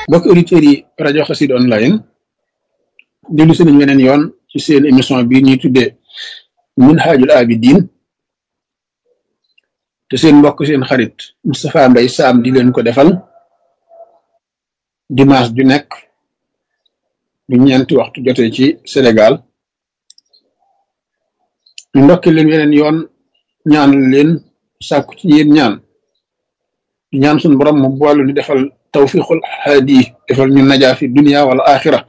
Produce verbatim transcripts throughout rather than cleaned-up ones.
mbokk auditeurs yi rajo Xassida online dellu si nañ weneen yoon ci seen émission bi ñuy tuddee Minhajul Abidin te seen mbokk seen xarit Moustapha Mbaye Sam di leen ko defal dimanche ju nekk bu ñeenti waxtu jotee ci Sénégal ñu ndokki leen weneen yoon ñaanal leen sàkku ci yéen ñaan di ñaan suñu borom mu boolu ni defal tawfiqul haadi defal ñu najaa fi dunia wala axira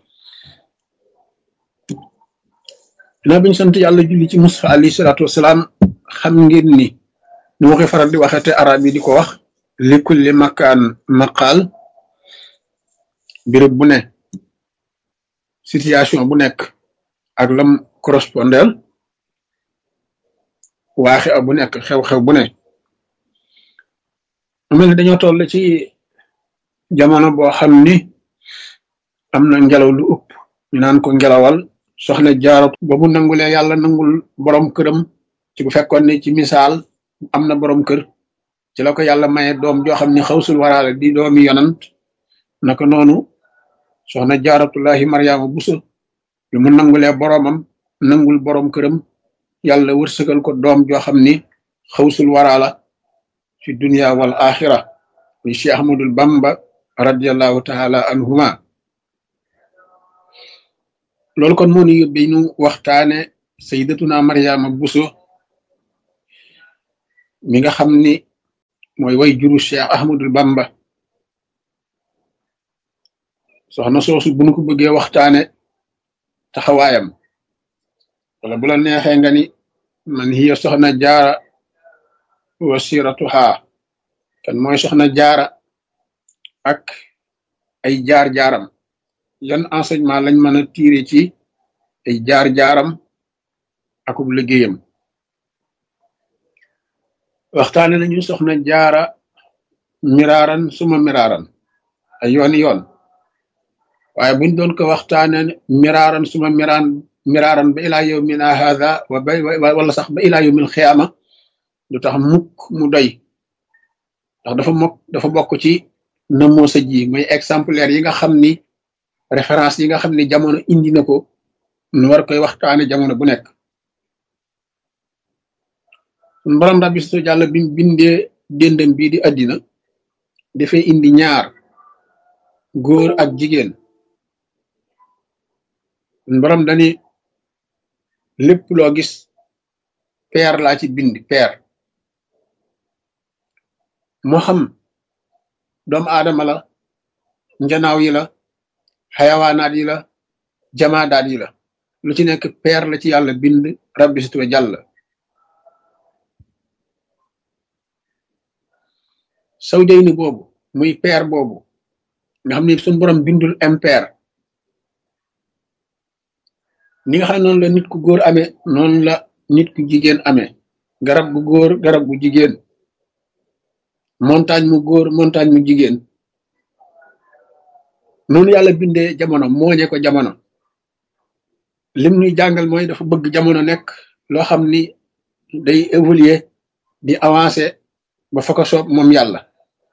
dinaa biñu sant yàlla julli ci Mustafa alayhi salaatu wasalaam xam ngeen ni nu ma koy faral di waxete arab yi di ko wax li kulli makaan maqaal béréb bu ne situation bu nekk ak lam correspondel waaxe a bu nekk xew-xew bu ne mu mel ni dañoo toll ci jamono boo xam ni am na ngelaw lu ëpp ñu naan ko ngelawal soxna jaaratu ba mu nangulee yàlla nangul borom këram ci bu fekkoon ne ci misaal am na borom kër ci la ko yàlla maye doom joo xam ni xawsul waraale di doomi yonant naka noonu soxna jaaratullahi maryaama buso lu mu nangulee boromam nangul borom këram yàlla wërsëgal ko doom joo xam ni xawsul waraala fi dunia wal axira muy Cheikh Ahmadul Bamba radiallahu taala anhuma loolu kon moo ñu yóbbee ñu waxtaane sayyidatuna Mariama Buso mi nga xam ni mooy way juru Cheikh Ahmadul Bamba soxna soosu bu nu ko bëggee waxtaane taxawaayam wala bu la neexee nga ni man hiya soxna jaara wasiratuha kan mooy soxna jaara ak ay jaar-jaaram yan enseignement lañ mën a tiire ci ay jaar-jaaram akub liggéeyam waxtaane nañu soxna jaara miraaran suma miraaran ay yooni yoon waaye buñ doon ko waxtaane miraaran suma miraan miraaran ba ilaa yawmina hadha wa ba wala sax ba ilaa yawmil xiyaama du tax mukk mu doy ndax dafa mokk dafa bokk ci namoo sa ji mooy exemplaire yi nga xam ni référence yi nga xam ni jamono indi na ko nu war koy waxtaane jamono bu nekk sun borom rabbi su jàlla bi bindee déndam bii di àddina dafay indi ñaar góor ak jigéen sun borom dani lépp loo gis peer laa ci bind peer moo xam doomu aadama la njanaaw yi la xayawaanaat yi la jamaadaat yi la lu ci nekk peer la ci yàlla bind rabbi situ jàll saw jayni boobu muy peer boobu nga xam ne suñu borom bindul impair ni nga xam ne noonu la nit ku góor amee noonu la nit ku jigéen amee garab gu góor garab gu jigéen montagne mu góor montagne mu jigéen noonu yàlla bindee jamono mooñe ko jamono lim ñuy jàngal mooy dafa bëgg jamono nekk loo xam ni day évoluer di avancer ba fa ko soob moom yàlla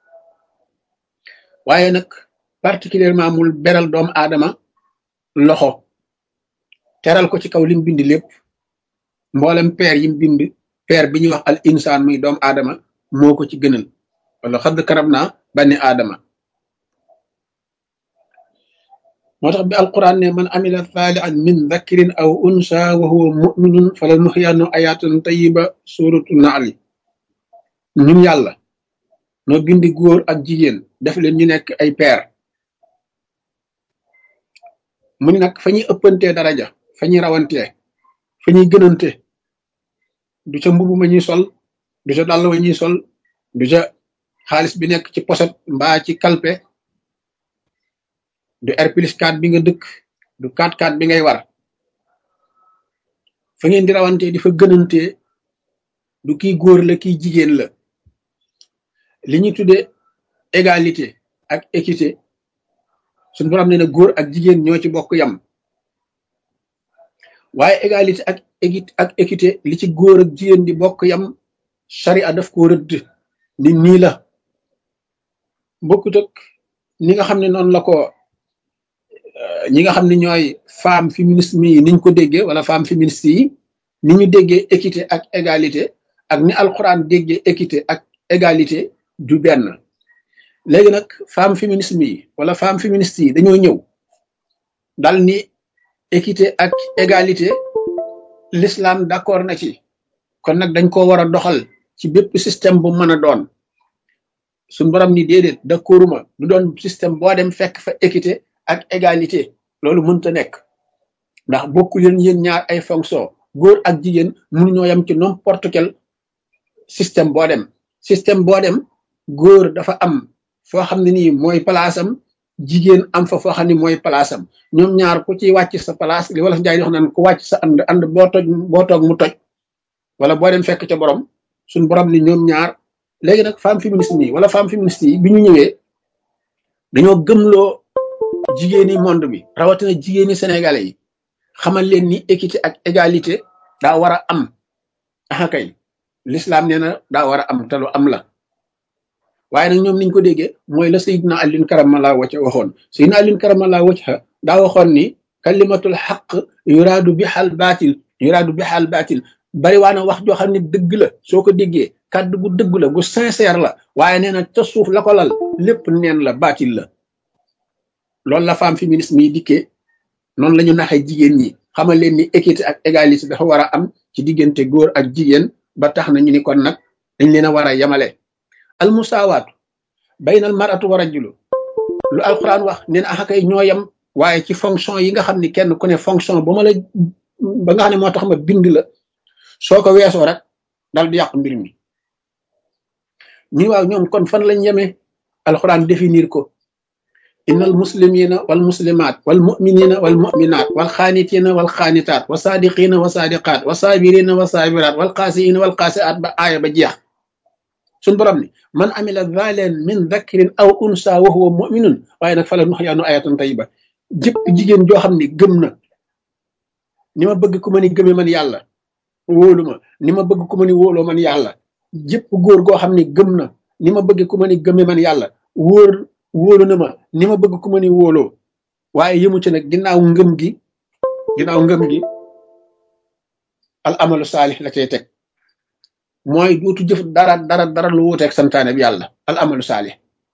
waaye nag particulièrement mul beral doomu aadama loxo teral ko ci kaw lim bind lépp mboolem peer yim bind peer bi ñuy wax al insaan muy doomu aadama moo ko ci gënal wala xadd karab naa bani aadama moo tax bi alquran ne man amila saalihan min dhakarin aw unsa wa huwa muminun fala nuxyannu ayatan tayiba suratu naali ñun yàlla noo bindi góor ak jigéen def leen ñu nekk ay peer mu ni nag fa ñuy ëppantee daraja fa ñuy rawantee fa ñuy gënante du ca mbubu ma ñuy sol du ca dàll wa ñuy sol du ca xaalis bi nekk ci poset mbaa ci kalpe du R plus quatre bi nga dëkk du quatre quatre bi ngay war fa ngeen di rawantee di fa gënantee du kii góor la kii jigéen la li ñuy tuddee égalité ak équité suñu borom nee na góor ak jigéen ñoo ci bokk yam waaye égalité ak équité ak équité li ci góor ak jigéen di bokk yam charia daf ko rëdd ni nii la bokkut ak ni nga xam ne noonu la ko ñi nga xam ne ñooy femme féminisme yi niñ ko déggee wala femme féministe yi ni ñu déggee équité ak égalité ak ni alxuraan déggee équité ak égalité du benn. léegi nag femme féminisme yi wala femme féministe yi dañoo ñëw dal ni équité ak égalité l'islam d'accord na ci kon nag dañ ko war a doxal ci bépp système bu mën a doon suñ borom ni déedéet d'accorduma du doon système boo dem fekk fa équité ak égalité loolu mënta nekk ndax bokku leen yéen ñaar ay fonction góor ak jigéen mënuñoo yam ci n'importe quel système boo dem système boo dem góor dafa am foo xam ne nii mooy place am jigéen am fa foo xam ne mooy place am ñoom ñaar ku ci wàcc sa place li wala njaay di wax naan ku wàcc sa ànd ànd boo toj boo toog mu toj wala boo dem fekk ca borom suñ borom ni ñoom ñaar. léegi nag femme féministe yi wala femme féministe yi bi ñu ñëwee dañoo gëmloo jigéeni monde bi rawatina jigéeni sénégalais yi xamal leen ni équité ak égalité daa war a am ah kay l'islam nee na daa war a am te lu am la waaye nag ñoom niñ ko déggee mooy la Seydina Alioune karamallahu wajha waxoon Seydina Alioune karamallahu wajha daa waxoon ni kalimatul xaq yuraadu bihal baatil yuraadu bihal baatil bari waa na wax joo xam ne dëgg la soo ko déggee kàddu gu dëgg la gu sincère la waaye nee na ca suuf la ko lal lépp neen la baatil la loolu la femme féminisme yi dikkee noonu la ñu naxee jigéen ñi xamal leen ni équité ak égalité dafa war a am ci diggante góor ak jigéen ba tax na ñu ni kon nag dañ leen a war a yemale al musaawaatu baynal mar'atu wa rajulu lu alquran wax nee na axakay ñoo yem waaye ci fonction yi nga xam ni kenn ku ne fonction ba ma la ba nga xam ne moo tax ma bind la soo ko weesoo rek dal di yàq mbir mi ñi waaw ñoom kon fan lañ yemee alquran définir ko innal muslimina wal muslimat wal muminina wal muminat wal xaanitina wal xaanitaat wa saadiqina wa saadiqaat wa saabirina wa saabiraat wal qaasiina wal qaasiaat ba aaya ba jeex suñ borom ni man amila zalen min dhakrin aw unsa wa huwa muminun waaye nag fala nuxyaanu ayatan tayiba jëpp jigéen joo xam ni gëm na ni ma bëgg ku ma ni gëme man yàlla wóolu ma ni ma bëgg ku ma ni wóoloo man yàlla jëpp góor goo xam ni gëm na ni ma bëgg ku ma ni gëme man yàlla wóor wóolu na ma ni ma bëgg ku ma ni wóoloo waaye yëmu ci nag ginnaaw ngëm gi ginnaaw ngëm gi al amalu saalih la cay teg mooy duutu jëf dara dara dara lu wuuteeg santaane bi yàlla al amalu saalih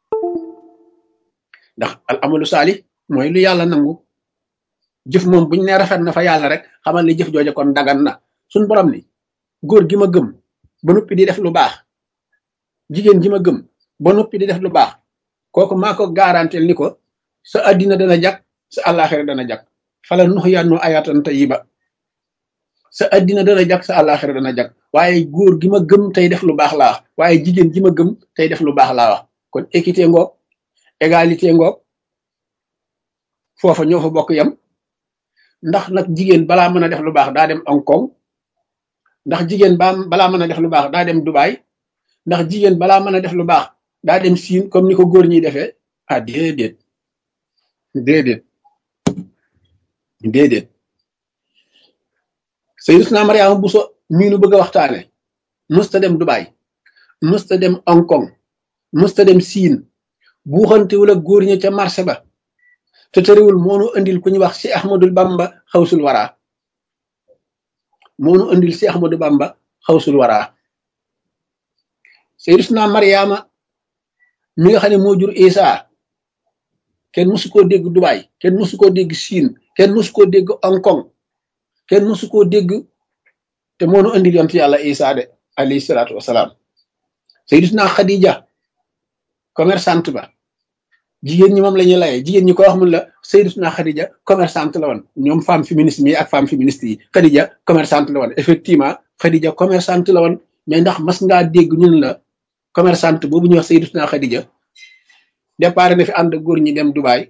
ndax al amalu saalih mooy lu yàlla nangu jëf moom buñ ne rafet na fa yàlla rek xamal ni jëf jooje kon dagan na suñ borom ni góor gi ma gëm ba noppi di def lu baax jigéen ji ma gëm ba noppi di def lu baax kooku maa ko garantel ni ko sa addina dana jag sa àllaaxira dana jag fala nuxyaanu ayatan tayiba sa addina dana jag sa àllaaxira dana jag waaye góor gi ma gëm tey def lu baax laa wax waaye jigéen ji ma gëm tey def lu baax laa wax kon équité ngoog égalité ngoog foofa ñoo fa bokk yam ndax nag jigéen balaa mën a def lu baax daa dem Hong Kong ndax jigéen ba balaa mën a def lu baax daa dem Dubaï ndax jigéen balaa mën a def lu baax daa dem Siin comme ni ko góor ñi defee ah déedéet déedéet déedéet Sayyidatuna Mariama Bousso mii nu bëgg a waxtaane musta dem Dubaï musta dem Hong Kong musta dem Siin buuxantewul ak góor ñi ca marché ba te tëriwul moonu andil ku ñuy wax si Ahmadul Bamba xawsul waraa moonu andil si Ahmadou Bamba xawsul waraa Sayyidatuna Mariama mi nga xam ne moo jur Isa kenn musu koo dégg Dubaï kenn musu koo dégg Chine kenn musu koo dégg Hong Kong kenn musu koo dégg te moonu andil yonent yàlla Isa de alayhi salaatu wasalaam Sayyidatuna Khadija commerçante ba jigéen ñi moom la ñuy layee jigéen ñi ko wax mun la Sayyidatuna Khadija commerçante la woon ñoom femme féministe yi ak femme féministe yi Khadija commerçante la woon effectivement Khadija commerçante la woon mais ndax mas ngaa dégg ñun la commerçante boobu ñuy wax Sayyidatuna Khadija départ na fi ànd góor ñi dem Dubaï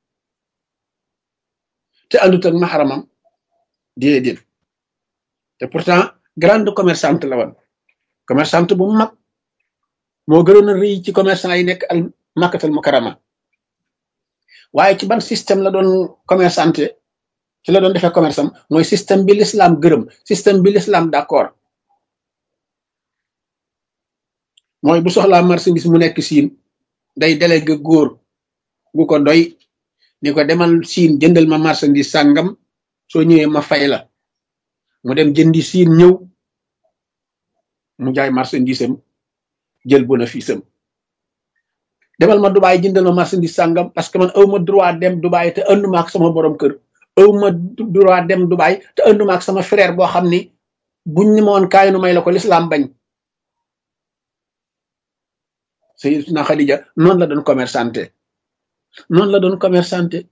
te àndut ak maxaramam déedéet te pourtant grande commerçante la woon commerçante bu mag moo gënoon a rëy ci commerçant yi nekk al Makkatal Mukarrama waaye ci ban système la doon commerçante ci la doon defee commerce am mooy système bi l'islam gërëm système bi l'islam d'accord mooy bu soxlaa marchandise mu nekk Siin day délégué góor bu ko doy ni ko demal siin jëndal ma marchandise sàngam soo ñëwee ma fay la mu dem jëndi siin ñëw mu jaay marchandise am jël bénéfice am demal ma Dubaay jëndal ma marchandise sàngam parce que man aw ma droit dem Dubaay te anduma ak sama borom kër aw ma droit dem Dubaay te anduma ak sama frère boo xam ni buñ ni ma woon kaay nu may la ko l'islam bañ. Sayyidatuna Khadija noonu la doon commerçante noonu la doon commerçante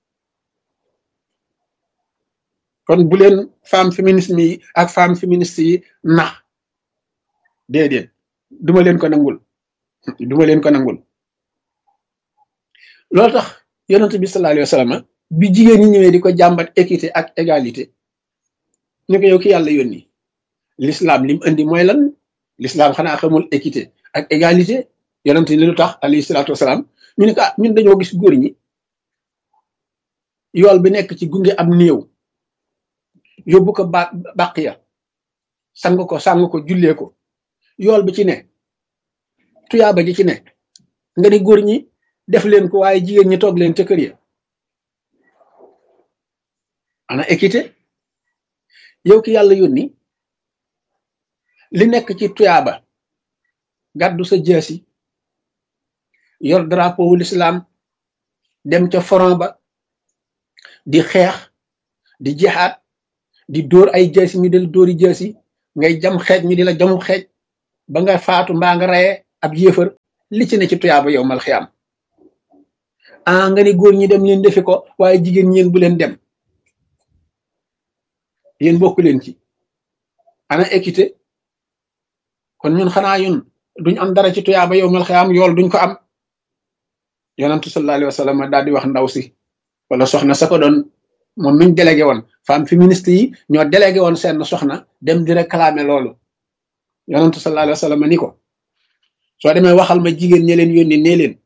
kon bu leen femme féminisme yi ak femme féministe yi nax déedéet duma leen ko nangul duma leen ko nangul loolu tax yonent bi sallallahu alayhi wa sallam bi jigéen ñi ñëwee di ko jàmbat équité ak égalité ñu ko yow ki yàlla yónni l'islam lim indi mooy lan l'islam xanaa xamul équité ak égalité yonent ni lu tax alayhi salaatu wasalaam ñu ne ko ah ñun dañoo gis góor ñi yool bi nekk ci gunge am néew yóbbu ko ba bàq ya sang ko sang ko jullee ko yool bi ci ne tuyaaba ji ci ne nga ni góor ñi def leen ko waaye jigéen ñi toog leen ca kër ya ana équité yow ki yàlla yónni li nekk ci tuyaaba gàddu sa jaasi yor drapeau wu l'islam dem ca front ba di xeex di jihaad di dóor ay jaasi mi del dóori jaasi ngay jam xeej mi di la jamu xeej ba nga faatu mbaa nga rayee ab yéefar li ci ne ci tuyaaba yow mal xiyaam ah nga ni góor ñi dem leen defi ko waaye jigéen ñeen bu leen dem yéen bokku leen ci ana équité kon ñun xanaa ñun duñ am dara ci tuyaaba yow mal xiyaam yool duñ ko am yonantu sallallahu alayhi wa sallam daal di wax ndaw si wala soxna sa ko doon moom miñ délégué woon femme féministe yi ñoo délégué woon seen soxna dem di réclamer loolu yonantu sallallahu alayhi wa sallam ni ko soo demee waxal ma jigéen ñi leen yónni nee leen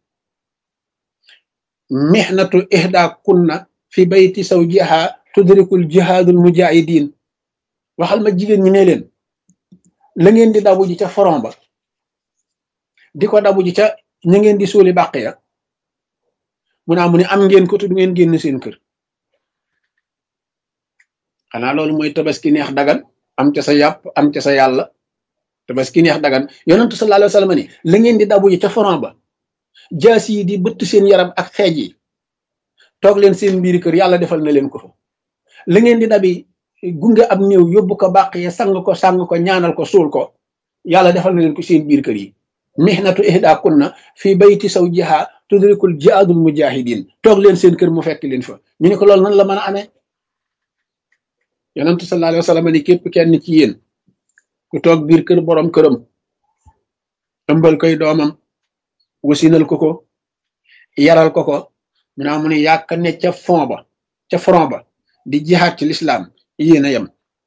mihnatu ihda kunna fi bayti zawjiha tudrikul jihadul mujahidin waxal ma jigéen ñi nee leen la ngeen di dabu ji ca front ba di ko dabu ji ca ña ngeen di suuli bàq ya mu naa mu ne am ngeen ko te du ngeen génn seen kër xanaa loolu mooy tabaski neex dagan am ca sa yàpp am ca sa yàlla tabaski neex dagan yonentu sallallahu alayhi wa sallam ni la ngeen di dabu ji ca front ba jaas yi di bëtt seen yaram ak xeej yi toog leen seen biir kër yàlla defal na leen ko fa la ngeen di dabi gunge ab néew yóbbu ko bàq ya sang ko sang ko ñaanal ko suul ko yàlla defal na leen ko seen biir kër yi mihnatu ihda kunna fi bayti zawjiha tudrikul jihaadul mujahidin toog leen seen kër mu fekk leen fa ñu ne ko loolu nan la mën a amee yonentu sallallahu alayhi wa sallam ni képp kenn ci yéen ku toog biir kër borom këram ëmbal koy doomam wasinal ko ko yaral ko ko mu naa mu ne yàkk ne ca fond ba ca front ba di jihaad ci l'islam yéen a yem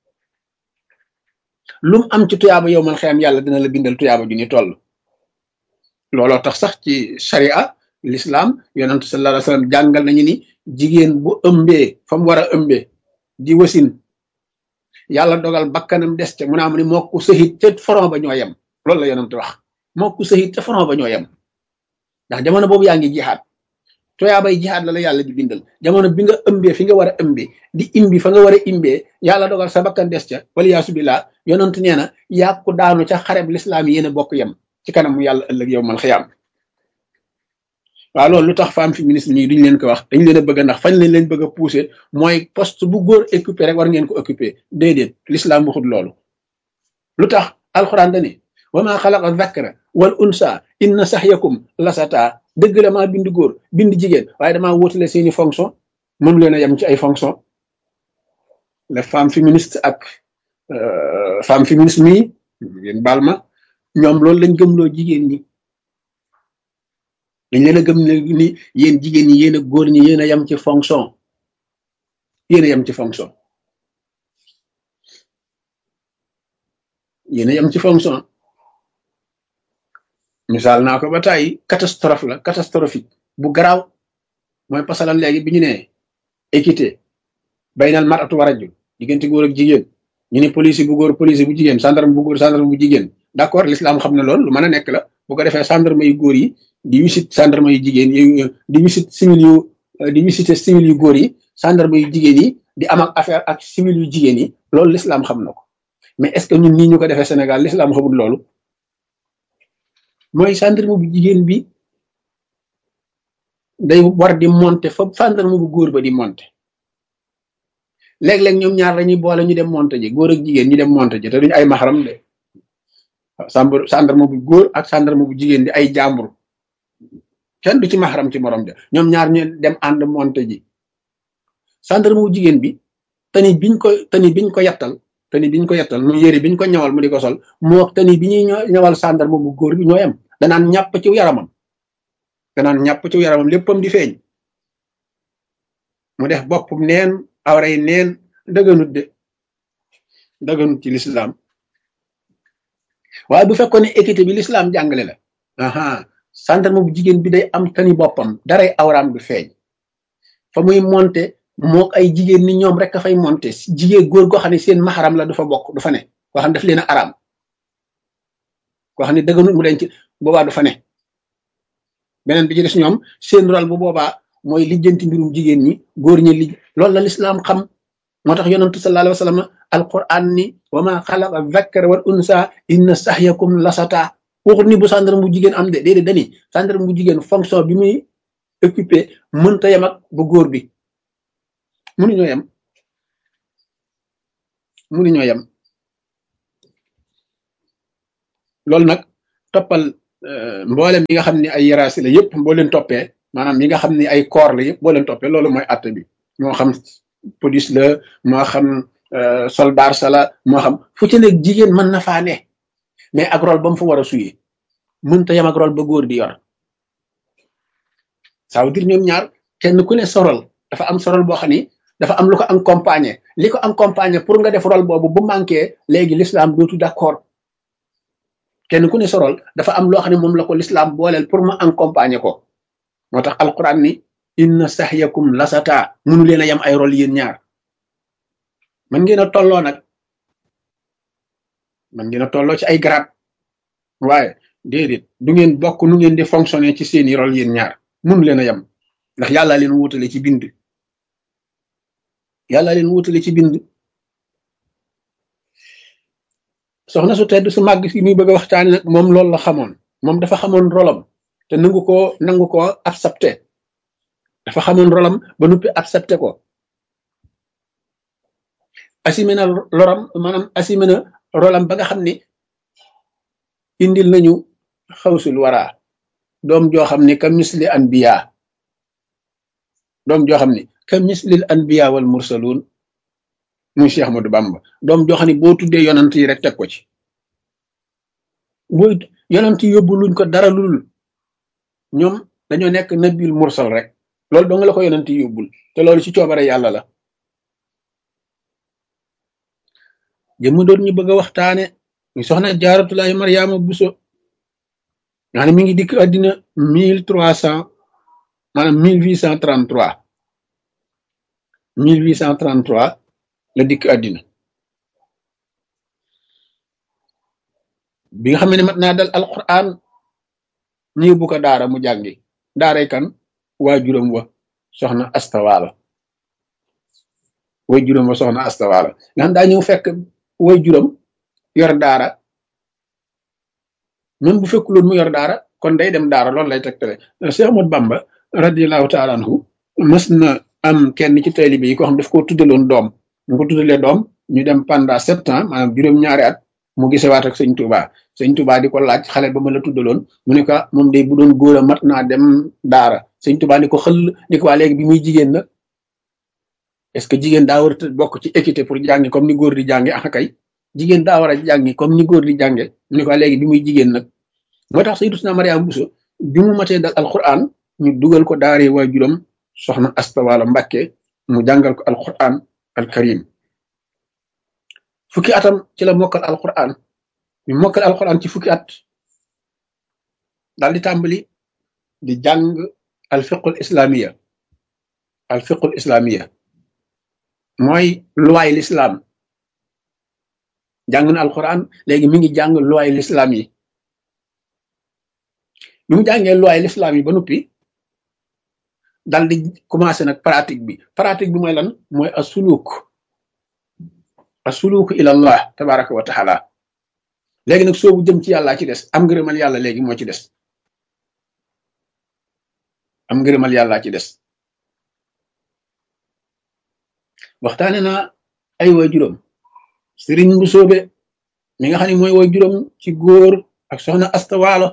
lum am ci tuyaaba yow man xeyam yàlla dina la bindal tuyaaba ju ni toll looloo tax sax ci sharia l'islam yonentu sallallahu alayhi wa sallam jàngal nañu ni jigéen bu ëmbee fa mu war a ëmbee di wasin yàlla dogal bakkanam des ca mu naa mu ni moo ko sëhit ca front ba ñoo yem loolu la yonentu wax moo ko sëhit ca front ba ñoo yem ndax jamono boobu yaa ngi jihaad tuyaabay jihaad la la yàlla di bindal jamono bi nga ëmbee fi nga war a ëmbee di imbi fa nga war a imbee yàlla dogal sa bakkan des ca wala yaasu billah yonentu nee na yàqu daanu ca xareb l'islam yi yéen a bokk yem ci kanamu yàlla ëllëg yow mal xiyaam waaw loolu lu tax femme féministe ñi duñ leen ko wax dañ leen a bëgg ndax fañ leen leen bëgg a pousser mooy poste bu góor occupé rek war ngeen ko occupé déedéet l'islam waxut loolu lu tax alxuraan dani wa maa xalaqa dhakara wal unsa inna sahyakum lasata dëgg la maa bind góor bind jigéen waaye damaa wóotale seeni fonction mënu leen a yem ci ay fonction les femmes féministes ak femme féministe mii ngeen baal ma ñoom loolu lañ gëmloo jigéen ñi dañ leen a gëm ne ni yéen jigéen ñi yéen a góor ñi yéen a yem ci fonction yéen a yem ci fonction yéen a yem ci fonction misaal naa ko ba tàyyi catastrophe la catastrophique bu garaaw mooy pasalan léegi bi ñu ne équité baynal mar'atu wa rajul diggante góor ak jigéen ñu ne police bu góor police bu jigéen gendarme bu góor gendarme bu jigéen d'accord l'islam xam na loolu lu mën a nekk la bu ko defee gendarme yu góor yi di visite gendarme yu jigéen yu di visite civil yu di visiter civil yu góor yi gendarme yu jigéen yi di am ak affaire ak civil yu jigéen yi loolu l'islam xam na ko mais est-ce que ñun nii ñu ko defee Sénégal l'islam xamul loolu mooy gendarme bu jigéen bi day war di monter fa gendarme bu góor ba di monter léeg-léeg ñoom ñaar dañuy boole ñu dem monter ji góor ak jigéen ñu dem monter ji te duñu ay maxaram de samb gendarme bu góor ak gendarme bu jigéen di ay jàmbur kenn du ci maxaram ci morom ja ñoom ñaar ñu dem ànd monter ji gendarme bu jigéen bi tani biñ ko tani biñ ko yattal tani biñ ko yattal mu yëri biñ ko ñawal mu di ko sol mu wax tani bi ñuy ñawal gendarme bu góor bi ñooyam danaan ñàpp ci yaramam danaan ñàpp ci yaramam léppam di feeñ mu def boppum neen awray neen dëgganut de dëgganut ci l'islam waaye bu fekkoon ne équité bi l'islam jàngale la aha gendarme bu jigéen bi day am tani boppam daray awraam du feeñ fa muy monter mook ay jigéen ni ñoom rek a fay monter jigéen góor goo xam ne seen maxaram la du fa bokk du fa ne koo xam ne daf leen a araam koo xam ne dëgganut mu denc boobaa du fa ne beneen bi ci des ñoom seen rôle bu boobaa mooy lijjanti mbirum jigéen ñi góor ñi li loolu la l'islam xam moo tax yonentu sallallahu alayhi wa sallam alquran ni wa ma xalaqa dhakara wal unsa inna sahyakum lasata waxut ni bu gendarme bu jigéen am de déedéet dani gendarme bu jigéen fonction bi muy occupé mënta yem ak bu góor bi mënuñoo yem mënuñoo yem loolu nag toppal mboolem yi nga xam ne ay yaraasi la yëpp boo leen toppee maanaam yi nga xam ne ay corps la yëpp boo leen toppee loolu mooy atte bi moo xam police la moo xam soldat sa la moo xam fu ci nekk jigéen mën na faa ne mais ak rôle ba mu fa war a suyee mënta yem ak rôle ba góor di yor ça veut dire ñoom ñaar kenn ku ne sorol dafa am sorol boo xam ni dafa am lu ko accompagner li ko accompagner pour nga def rôle boobu bu manqué léegi l'islam dootu d'accord kenn ku ne sorol dafa am loo xam ne moom la ko l'islam booleel pour mu accompagner ko moo tax alquran ni inna sahyakum lasata mënu leen a yem ay rôle yéen ñaar man ngeen a tolloo nag man ngeen a tolloo ci ay grade waaye déedéet du ngeen bokk nu ngeen di fonctionner ci seeni rôle yéen ñaar mënu leen a yem ndax yàlla leen wutale ci bind yàlla leen wutale ci bind soxna su tedd su màgg si muy bëgg a waxtaane nag moom loolu la xamoon moom dafa xamoon rolam te nangu ko nangu ko accepté dafa xamoon rolam ba noppi accepté ko assumé na loram maanaam assumé na rolam ba nga xam ni indil nañu xawsul wara doom joo xam ni ka misli anbiya doom joo xam ni ka mislil anbiya wal mursalun muy Cheikh Ahmadou Bamba doom joo xam ni boo tuddee yonant yi rek teg ko ci boo yonant yi yóbbu luñ ko dara lul ñoom dañoo nekk nabil mursal rek loolu doo nga la ko yonant yi yóbbul te loolu ci coobare yàlla la jëmu doon ñu bëgg a waxtaane ñu soxna Jaaratulaay Mariama Buso nga ne mi ngi dikk àddina mille trois cent maanaam mille huit cent trente-trois mille huit cent trente-trois la dikk àddina bi nga xam ne mat naa dal alquran ñu yóbbu ko daara mu jàngi daaray kan waajuram wa soxna astawaala waajuram wa soxna astawaala nga xam daa ñëw fekk waajuram yor daara même bu fekkuloon mu yor daara kon day dem daara loolu lay tegtale Cheikh Ahmadou Bamba radiyallahu taala anhu mas na am kenn ci taalibe yi ko xam daf ko tuddaloon doom mu ko tuddalee doom ñu dem pendant sept ans maanaam juróom-ñaari at mu gisewaat ak sëñ Touba sëñ Touba di ko laaj xale ba ma la tuddaloon mu ne ko moom day bu doon góor a mat naa dem daara sëñ Touba ni ko xël ni ko waa léegi bi muy jigéen nag est-ce que jigéen daa war a bokk ci équité pour jàngi comme ni góor di jànge ah kay jigéen daa war a jàngi comme ni góor di jànge mu ne ko waa léegi bi muy jigéen nag moo tax Sayyidatuna Mariama Bousso bi mu matee dal alquran ñu dugal ko daaree waajuram soxna Astawaala Mbàkke mu jàngal ko alquran alkarim fukki atam ci la mokkal alquran ñu mokkal alquran ci fukki at daal di tàmbali di jàng alfiqul islamiya alfiqul islamiya mooy luwaay l'islam jàng na alquran léegi mi ngi jàng luwaay l'islam yi bi mu jàngee loi l'islam yi ba noppi dal di commencé nag pratique bi pratique bi mooy lan mooy asuluk asuluk ila allah tabaraka wa taala léegi nag soobu jëm ci yàlla ci des am ngërëmal yàlla léegi moo ci des am ngërëmal yàlla ci des waxtaane naa ay way juróom sëriñ bu soobe mi nga xam ne mooy way juróom ci góor ak soxna astawaalo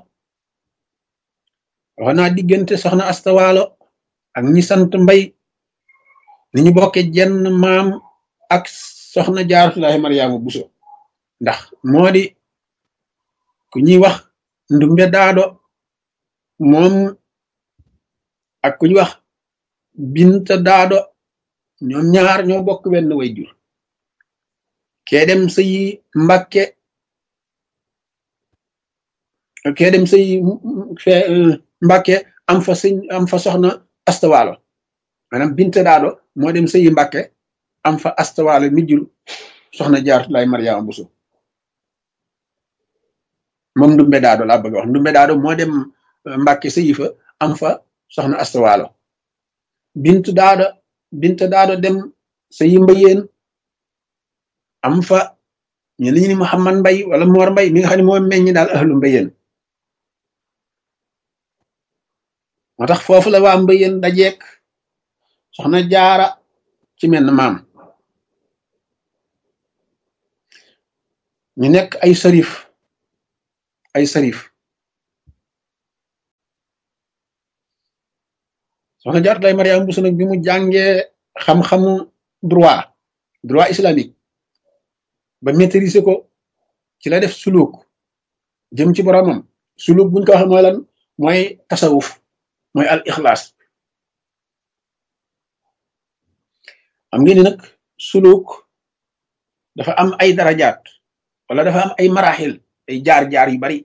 wax naa diggante soxna astawaalo ak ñi sant mbay ni ñu bokke jenn maam ak soxna jaaratullahi maryaama buso ndax moo di ku ñuy wax ndumbe daado moom ak ku ñuy wax binta daado ñoom ñaar ñoo bokk wenn way jur kee dem sëyi mbàkke kee dem sëyi mbàkke am fa sëñ am fa soxna astawaalo maanaam binta daado moo dem sëyi mbàkke am fa astawaalo mi jur soxna jaaratullahi maryaama buso moom ndumbe daado laa bëgg a wax ndumbe daado moo dem mbàkke sëyi fa am fa soxna astawaalo bintu daado binta daado dem sëyi mbayeen am fa ñu li ñu ni Muhammad Mbay wala Moor Mbay mi nga xam ne moo meññi daal ahlu mbayeen moo tax foofu la waa mbayeen dajeek soxna jaara ci menn maam ñu nekk ay sarif ay sarif soxna jaaratullahi maryaama buso nag bi mu jàngee xam-xamu droit droit islamique ba maîtriser ko ci la def suluk jëm ci boromam suluk buñ ko waxee mooy lan mooy tasawuf mooy al ixlaas am ngeen ni nag suluk dafa am ay darajaat wala dafa am ay maraxil ay jaar-jaar yu bari